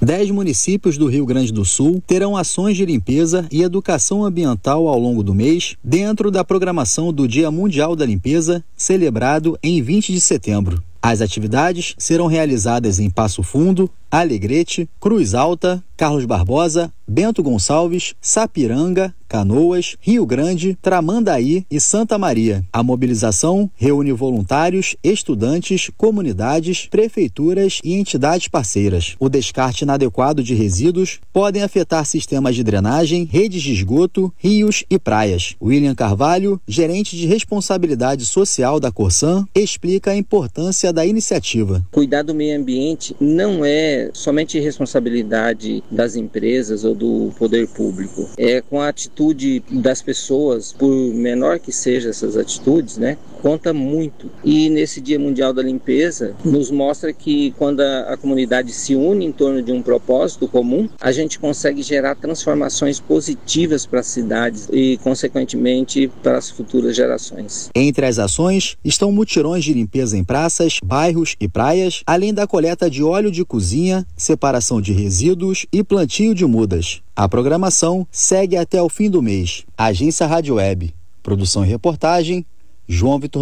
10 municípios do Rio Grande do Sul terão ações de limpeza e educação ambiental ao longo do mês, dentro da programação do Dia Mundial da Limpeza, celebrado em 20 de setembro. As atividades serão realizadas em Passo Fundo, Alegrete, Cruz Alta, Carlos Barbosa, Bento Gonçalves, Sapiranga, Canoas, Rio Grande, Tramandaí e Santa Maria. A mobilização reúne voluntários, estudantes, comunidades, prefeituras e entidades parceiras. O descarte inadequado de resíduos podem afetar sistemas de drenagem, redes de esgoto, rios e praias. William Carvalho, gerente de responsabilidade social da Corsan, explica a importância da iniciativa. Cuidar do meio ambiente não é somente responsabilidade das empresas ou do poder público. É com a atitude das pessoas, por menor que sejam essas atitudes, conta muito. E nesse Dia Mundial da Limpeza, nos mostra que quando a comunidade se une em torno de um propósito comum, a gente consegue gerar transformações positivas para as cidades e, consequentemente, para as futuras gerações. Entre as ações estão mutirões de limpeza em praças, bairros e praias, além da coleta de óleo de cozinha, separação de resíduos e plantio de mudas. A programação segue até o fim do mês. Agência Rádio Web. Produção e reportagem, João Vitor